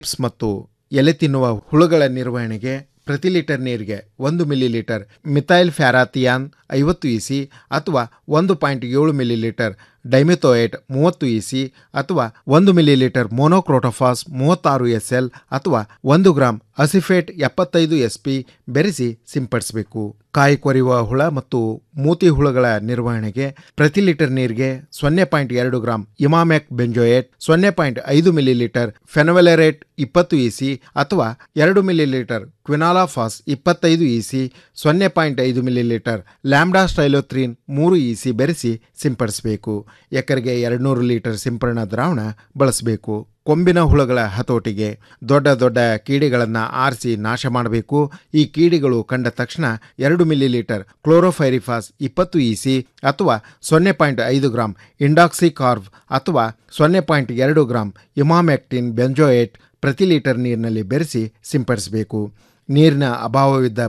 ಮತ್ತು ಎಲೆ ತಿನ್ನುವ ಹುಳುಗಳ ನಿರ್ವಹಣೆಗೆ ಪ್ರತಿ ಲೀಟರ್ ನೀರಿಗೆ 1 ಮಿಲಿಲೀಟರ್ ಮಿಥೈಲ್ ಫ್ಯಾರಾಥಿಯಾನ್ 50 ಇಸಿ ಅಥವಾ 1.7 ಮಿಲಿಲೀಟರ್ ಡೈಮಿಥೋಯೇಟ್ 30 ಇಸಿ ಅಥವಾ 1 ಮಿಲಿಲೀಟರ್ ಮೋನೋಕ್ರೋಟೋಫಾಸ್ 36 SL ಅಥವಾ 1 ಗ್ರಾಂ ಅಸಿಫೇಟ್ 75 SP ಬೆರೆಸಿ ಸಿಂಪಡಿಸಬೇಕು. ಕಾಯಿ ಕೊರೆಯುವ ಹುಳ ಮತ್ತು ಮೂತಿ ಹುಳುಗಳ ನಿರ್ವಹಣೆಗೆ ಪ್ರತಿ ಲೀಟರ್ ನೀರಿಗೆ 0.2 ಗ್ರಾಂ ಇಮಾಮೆಕ್ ಬೆಂಜೋಯೇಟ್, 0.5 ಮಿಲಿಲೀಟರ್ ಫೆನೋವೆಲರೇಟ್ 20 ಇಸಿ ಅಥವಾ 2 millilitre ಕ್ವಿನಾಲಾಫಾಸ್ 25 EC, 0.5 millilitre lambda ಸ್ಟೈಲೋಥ್ರಿನ್ 3 EC ಬೆರೆಸಿ ಸಿಂಪಡಿಸಬೇಕು. ಎಕರೆಗೆ 200 ಲೀಟರ್ ಸಿಂಪರಣಾ ದ್ರಾವಣ ಬಳಸಬೇಕು. ಕೊಂಬಿನ ಹುಳುಗಳ ಹತೋಟಿಗೆ ದೊಡ್ಡ ದೊಡ್ಡ ಕೀಡಿಗಳನ್ನು ಆರಿಸಿ ನಾಶ ಮಾಡಬೇಕು. ಈ ಕೀಡಿಗಳು ಕಂಡ ತಕ್ಷಣ 2 ಮಿಲಿಲೀಟರ್ ಕ್ಲೋರೋಫೈರಿಫಾಸ್ 20 ಇಸಿ ಅಥವಾ 0.5 ಗ್ರಾಂ ಇಂಡಾಕ್ಸಿಕಾರ್ವ್ ಅಥವಾ 0.2 ಗ್ರಾಂ ಇಮಾಮೆಕ್ಟಿನ್ ಬೆಂಜೋಯೇಟ್ ಪ್ರತಿ ಲೀಟರ್ ನೀರಿನಲ್ಲಿ ಬೆರೆಸಿ ಸಿಂಪಡಿಸಬೇಕು. ನೀರಿನ ಅಭಾವವಿದ್ದ